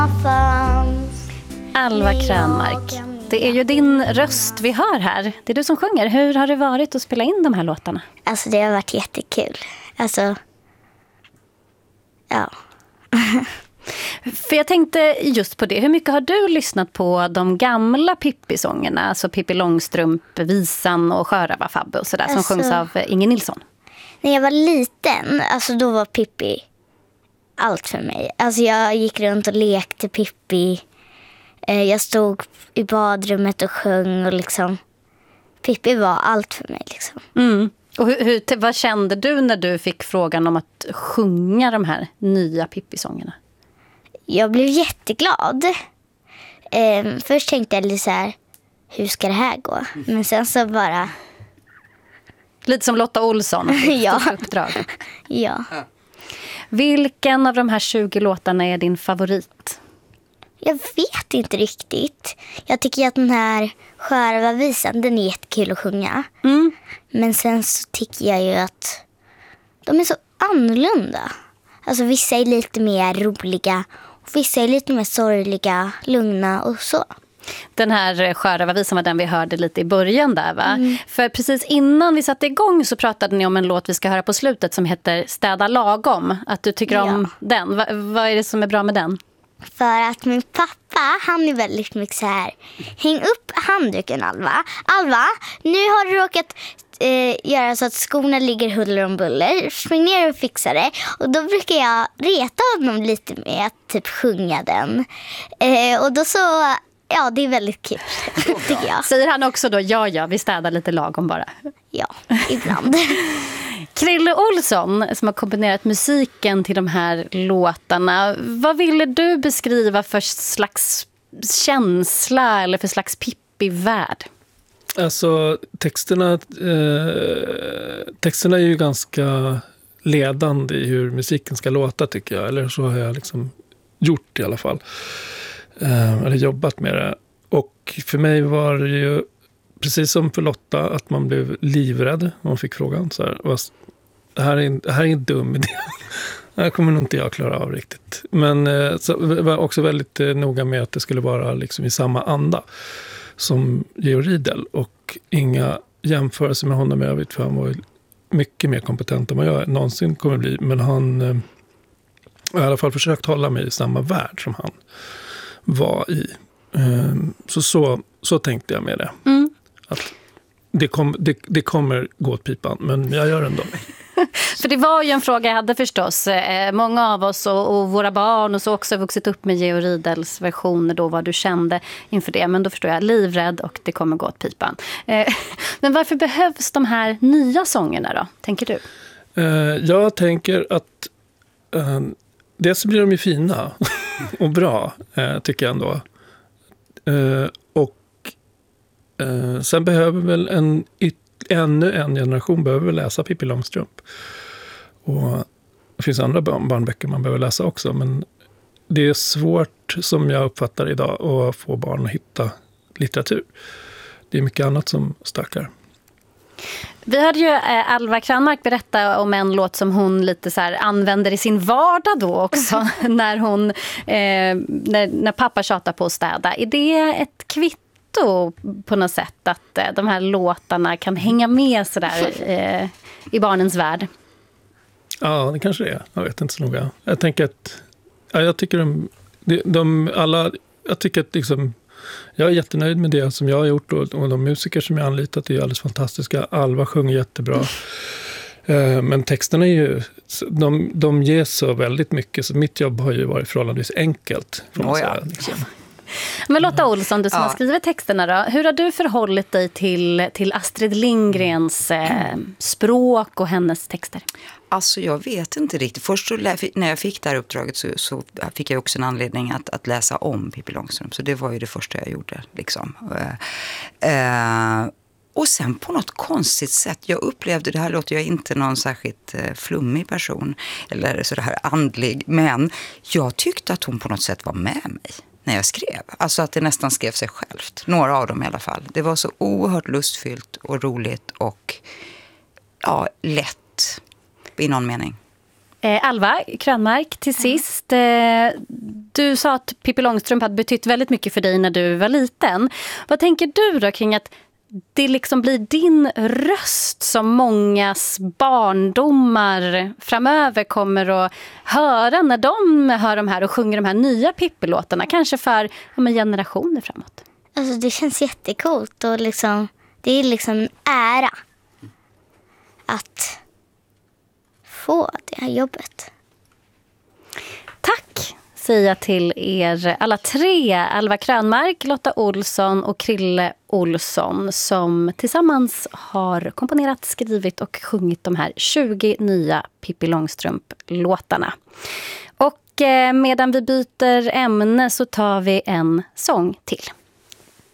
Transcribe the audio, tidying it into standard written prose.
Alva Krönmark, det är ju din röst vi hör här. Det är du som sjunger. Hur har det varit att spela in de här låtarna? Alltså det har varit jättekul. Alltså, ja. För jag tänkte just på det. Hur mycket har du lyssnat på de gamla Pippi-sångerna? Alltså Pippi Långstrump, Visan och Sjörövarfabbe och sådär, som sjungs av Inge Nilsson. När jag var liten, alltså då var Pippi allt för mig. Alltså jag gick runt och lekte Pippi. Jag stod i badrummet och sjöng och liksom Pippi var allt för mig liksom. Mm. Och vad kände du när du fick frågan om att sjunga de här nya Pippi-sångerna? Jag blev jätteglad. Först tänkte jag lite så här, hur ska det här gå? Men sen så bara... Lite som Lotta Olsson. Ja. Uppdrag. Ja. Vilken av de här 20 låtarna är din favorit? Jag vet inte riktigt. Jag tycker att den här Sjörövarvisan, den är jättekul att sjunga. Mm. Men sen så tycker jag ju att de är så annorlunda. Alltså vissa är lite mer roliga och vissa är lite mer sorgliga, lugna och så. Den här Sjörövarvisan var den vi hörde lite i början där, va? För precis innan vi satte igång så pratade ni om en låt vi ska höra på slutet som heter Städa lagom. Att du tycker om den. Vad är det som är bra med den? För att min pappa, han är väldigt mycket så här: häng upp handduken, Alva. Alva, nu har du råkat göra så att skorna ligger huller om buller. Spring ner och fixa det. Och då brukar jag reta honom lite med att typ sjunga den. Och då så... Ja, det är väldigt kul, tycker jag. Säger han också då, ja, vi städar lite lagom bara? Ja, ibland. Krille Olsson, som har kombinerat musiken till de här låtarna. Vad ville du beskriva för slags känsla eller för slags Pippi-värld? Alltså, texterna är ju ganska ledande i hur musiken ska låta, tycker jag. Eller så har jag liksom gjort i alla fall. Eller jobbat med det. Och för mig var det ju precis som för Lotta att man blev livrädd när man fick frågan. Så här, det här är en dum idé. Det här kommer nog inte jag klara av riktigt. Men så var också väldigt noga med att det skulle vara liksom i samma anda som Georg Riedel. Och inga jämförelser med honom i övrigt, för han var mycket mer kompetent än vad jag någonsin kommer bli. Men han har i alla fall försökt hålla mig i samma värld som han var i. Så tänkte jag med det. Att det kommer gå åt pipan, men jag gör ändå. För det var ju en fråga jag hade förstås. Många av oss och våra barn och så också vuxit upp med Georg Riedels versioner då, vad du kände inför det. Men då förstår jag, livrädd och det kommer gå åt pipan. Men varför behövs de här nya sångerna då, tänker du? Jag tänker att dels blir de ju fina och bra, tycker jag ändå. Och sen behöver väl ännu en generation behöver väl läsa Pippi Långstrump. Och det finns andra barnböcker man behöver läsa också, men det är svårt, som jag uppfattar idag, att få barn att hitta litteratur. Det är mycket annat som stackar. Vi hörde ju Alva Krönmark berätta om en låt som hon lite så här använder i sin vardag då också när hon när pappa tjatar på att städa. Är det ett kvitto på något sätt att de här låtarna kan hänga med så där i barnens värld? Ja, det kanske det är. Jag vet inte så noga. Jag tänker att jag tycker jag tycker att liksom, jag är jättenöjd med det som jag har gjort och de musiker som jag anlitat är alldeles fantastiska. Alva sjunger jättebra. Men texterna är ju, de ger så väldigt mycket, så mitt jobb har ju varit förhållandevis enkelt. Liksom. Men Lotta Olsson, du som har skrivit texterna då, hur har du förhållit dig till Astrid Lindgrens språk och hennes texter? Alltså jag vet inte riktigt. Först så när jag fick det här uppdraget så fick jag också en anledning att läsa om Pippi Långstrump. Så det var ju det första jag gjorde. Liksom. Och sen på något konstigt sätt, jag upplevde, det här låter jag inte någon särskilt flummig person eller så det här andlig, men jag tyckte att hon på något sätt var med mig när jag skrev. Alltså att det nästan skrev sig självt. Några av dem i alla fall. Det var så oerhört lustfyllt och roligt och lätt i någon mening. Alva Krönmark, till sist. Du sa att Pippi Långstrump hade betytt väldigt mycket för dig när du var liten. Vad tänker du då kring att det liksom blir din röst som mångas barndomar framöver kommer att höra när de hör de här och sjunger de här nya Pippi-låtarna, kanske för generationer framåt? Alltså det känns jättecoolt och liksom, det är liksom en ära att få det här jobbet. Tack säger jag till er alla tre, Alva Krönmark, Lotta Olsson och Krille Olsson, som tillsammans har komponerat, skrivit och sjungit de här 20 nya Pippi Långstrump-låtarna. Och medan vi byter ämne så tar vi en sång till.